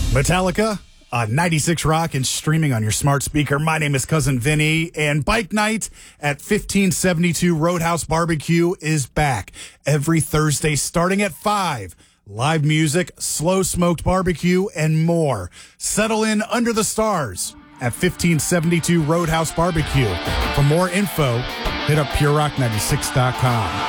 Metallica, 96 Rock, and streaming on your smart speaker. My name is Cousin Vinny, and Bike Night at 1572 Roadhouse Barbecue is back every Thursday starting at 5. Live music, slow smoked barbecue, and more. Settle in under the stars at 1572 Roadhouse Barbecue. For more info, hit up purerock96.com.